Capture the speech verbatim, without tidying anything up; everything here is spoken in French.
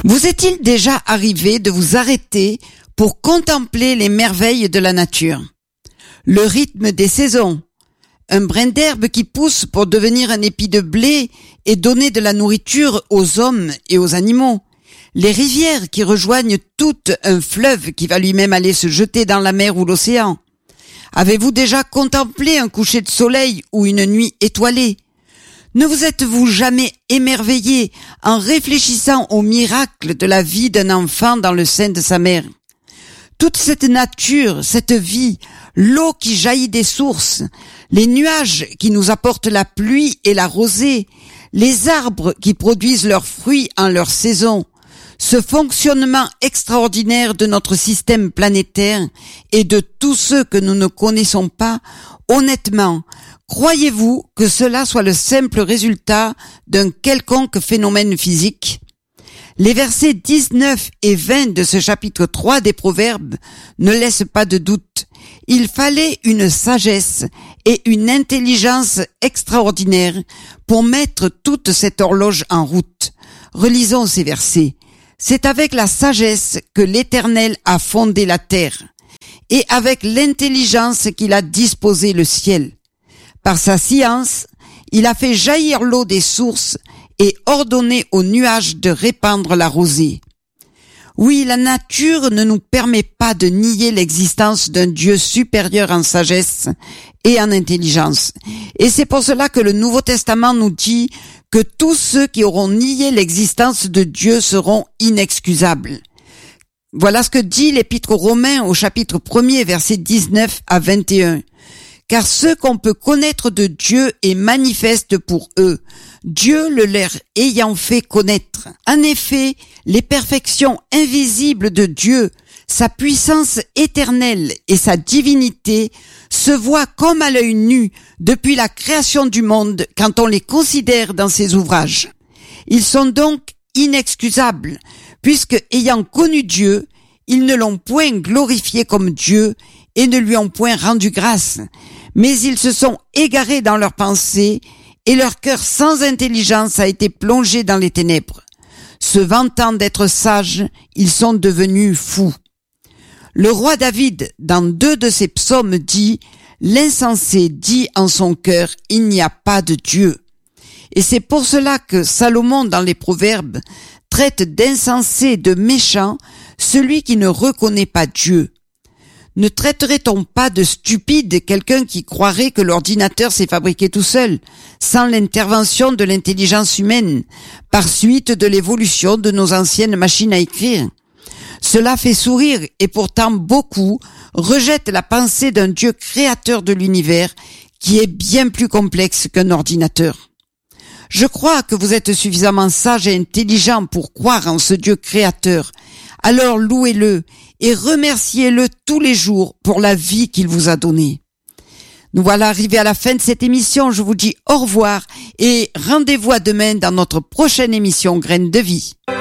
Vous est-il déjà arrivé de vous arrêter pour contempler les merveilles de la nature? Le rythme des saisons, un brin d'herbe qui pousse pour devenir un épi de blé et donner de la nourriture aux hommes et aux animaux, les rivières qui rejoignent tout un fleuve qui va lui-même aller se jeter dans la mer ou l'océan. Avez-vous déjà contemplé un coucher de soleil ou une nuit étoilée? Ne vous êtes-vous jamais émerveillé en réfléchissant au miracle de la vie d'un enfant dans le sein de sa mère? Toute cette nature, cette vie, l'eau qui jaillit des sources, les nuages qui nous apportent la pluie et la rosée, les arbres qui produisent leurs fruits en leur saison, ce fonctionnement extraordinaire de notre système planétaire et de tous ceux que nous ne connaissons pas, honnêtement, croyez-vous que cela soit le simple résultat d'un quelconque phénomène physique? Les versets dix-neuf et vingt de ce chapitre trois des Proverbes ne laissent pas de doute. Il fallait une sagesse et une intelligence extraordinaire pour mettre toute cette horloge en route. Relisons ces versets. C'est avec la sagesse que l'Éternel a fondé la terre, et avec l'intelligence qu'il a disposé le ciel. Par sa science, il a fait jaillir l'eau des sources et ordonné aux nuages de répandre la rosée. Oui, la nature ne nous permet pas de nier l'existence d'un Dieu supérieur en sagesse et en intelligence. Et c'est pour cela que le Nouveau Testament nous dit que tous ceux qui auront nié l'existence de Dieu seront inexcusables. Voilà ce que dit l'Épître aux Romains au chapitre premier, versets dix-neuf à vingt et un. Car ce qu'on peut connaître de Dieu est manifeste pour eux, Dieu le leur ayant fait connaître. En effet, les perfections invisibles de Dieu, sa puissance éternelle et sa divinité se voient comme à l'œil nu depuis la création du monde quand on les considère dans ses ouvrages. Ils sont donc inexcusables, puisque ayant connu Dieu, ils ne l'ont point glorifié comme Dieu et ne lui ont point rendu grâce, mais ils se sont égarés dans leurs pensées et leur cœur sans intelligence a été plongé dans les ténèbres. Se vantant d'être sages, ils sont devenus fous. Le roi David, dans deux de ses psaumes, dit « L'insensé dit en son cœur, il n'y a pas de Dieu ». Et c'est pour cela que Salomon, dans les Proverbes, traite d'insensé, de méchant, celui qui ne reconnaît pas Dieu. Ne traiterait-on pas de stupide quelqu'un qui croirait que l'ordinateur s'est fabriqué tout seul, sans l'intervention de l'intelligence humaine, par suite de l'évolution de nos anciennes machines à écrire? Cela fait sourire et pourtant beaucoup rejettent la pensée d'un Dieu créateur de l'univers qui est bien plus complexe qu'un ordinateur. Je crois que vous êtes suffisamment sage et intelligent pour croire en ce Dieu créateur. Alors louez-le et remerciez-le tous les jours pour la vie qu'il vous a donnée. Nous voilà arrivés à la fin de cette émission. Je vous dis au revoir et rendez-vous à demain dans notre prochaine émission Graines de vie.